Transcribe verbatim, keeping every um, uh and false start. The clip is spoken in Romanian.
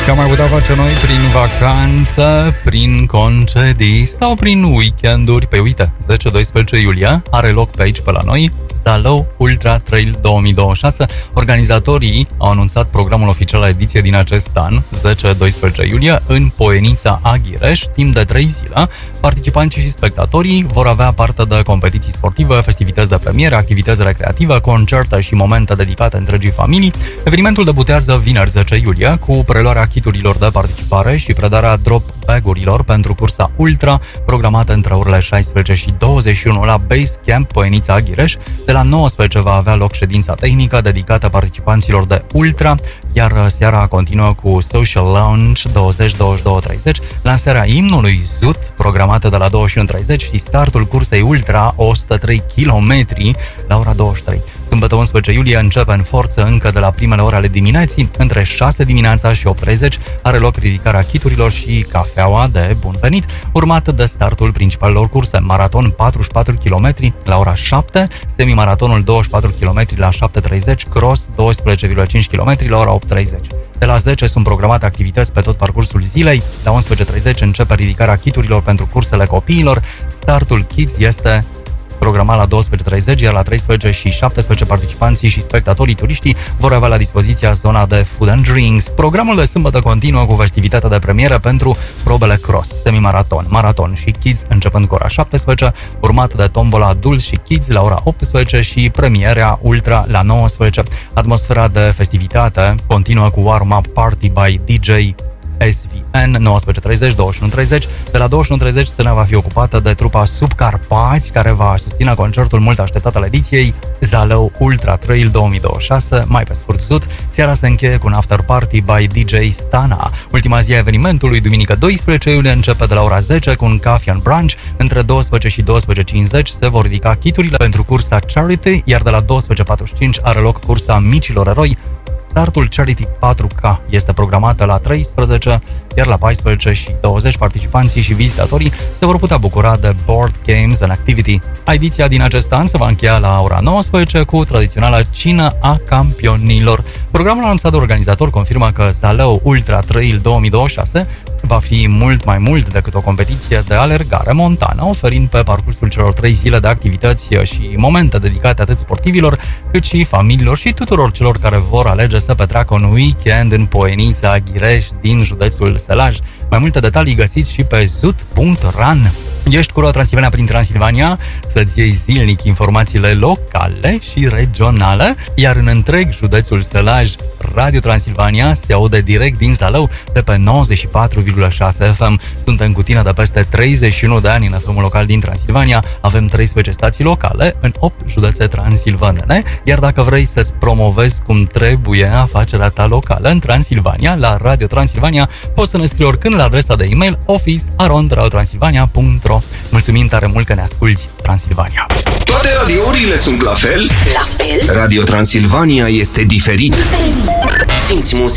Ce am mai putea face noi prin vacanță, prin concedii sau prin weekenduri? Păi uite, zece doisprezece iulie are loc pe aici, pe la noi, Zalău Ultra Trail două mii douăzeci și șase. Organizatorii au anunțat programul oficial al ediției din acest an, zece doisprezece iulie, în Poienița Aghireș, timp de trei zile. Participanții și spectatorii vor avea parte de competiții sportive, festivități de premiere, activități recreative, concerte și momente dedicate întregii familii. Evenimentul debutează vineri zece iulie cu preluarea kiturilor de participare și predarea drop bag-urilor pentru cursa Ultra, programată între orele șaisprezece și douăzeci și unu la Base Camp Poienița Aghireș. De la nouăsprezece va avea loc ședința tehnică dedicată participanților de Ultra, iar seara continuă cu Social Lounge douăzeci douăzeci și doi treizeci, lansarea imnului Zut, programată de la douăzeci și unu treizeci și startul cursei Ultra o sută trei kilometri la ora douăzeci și trei. Sâmbătă unsprezece iulie începe în forță încă de la primele ore ale dimineții, între șase dimineața și opt treizeci are loc ridicarea kiturilor și cafeaua de bun venit, urmată de startul principalelor curse, maraton patruzeci și patru kilometri la ora șapte, semimaratonul douăzeci și patru kilometri la șapte treizeci, cross doisprezece virgulă cinci kilometri la ora opt treizeci. De la zece sunt programate activități pe tot parcursul zilei, la unsprezece treizeci începe ridicarea kiturilor pentru cursele copiilor, startul Kids este programat la douăsprezece treizeci, iar la treisprezece și șaptesprezece participanții și spectatorii turiștii vor avea la dispoziția zona de food and drinks. Programul de sâmbătă continuă cu festivitatea de premieră pentru probele cross, semimaraton, maraton și kids începând cu ora șaptesprezece, urmat de tombola adulți și kids la ora optsprezece și premierea Ultra la nouăsprezece. Atmosfera de festivitate continuă cu warm-up party by D J S V N, nouăsprezece treizeci, douăzeci și unu treizeci. De la douăzeci și unu treizeci scena va fi ocupată de trupa Subcarpați, care va susține concertul mult așteptat al ediției, Zalău Ultra Trail două mii douăzeci și șase, mai pe scurt Zut. Seara se încheie cu un after party by D J Stana. Ultima zi a evenimentului, duminică doisprezece iulie, începe de la ora zece cu un coffee and brunch. Între douăsprezece și douăsprezece cincizeci se vor ridica kiturile pentru cursa Charity, iar de la douăsprezece patruzeci și cinci are loc cursa Micilor Eroi. Startul Charity patru K este programată la treisprezece, iar la paisprezece și douăzeci participanții și vizitatorii se vor putea bucura de board games and activity. Ediția din acest an se va încheia la ora nouăsprezece cu tradiționala cină a campionilor. Programul anunțat de organizator confirmă că Zalău Ultra Trail două mii douăzeci și șase va fi mult mai mult decât o competiție de alergare montană, oferind pe parcursul celor trei zile de activități și momente dedicate atât sportivilor, cât și familiilor și tuturor celor care vor alege să petreacă un weekend în Poienița Aghireș din județul Sălaj. Mai multe detalii găsiți și pe zut punct ran. Ești cu Radio Transilvania prin Transilvania, să-ți iei zilnic informațiile locale și regionale, iar în întreg județul Sălaj, Radio Transilvania se aude direct din Zalău de pe nouăzeci și patru virgulă șase F M. Suntem cu tine de peste treizeci și unu de ani în F M-ul local din Transilvania, avem treisprezece stații locale în opt județe transilvanene, iar dacă vrei să-ți promovezi cum trebuie afacerea ta locală în Transilvania, la Radio Transilvania, poți să ne scrii oricând la adresa de e-mail office arond radio transilvania punct ro. Mulțumim tare mult că ne asculti, Transilvania! Toate radiourile sunt la fel? La fel? Radio Transilvania este diferit. Diferit. Simți muzica